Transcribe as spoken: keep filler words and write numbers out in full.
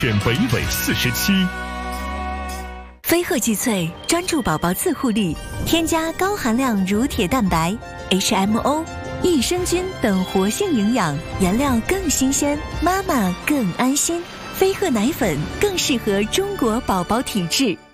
选北纬四十七。 飞鹤济萃专注宝宝自护力，添加高含量乳铁蛋白、H M O、益生菌等活性营养，原料更新鲜，妈妈更安心。飞鹤奶粉更适合中国宝宝体质。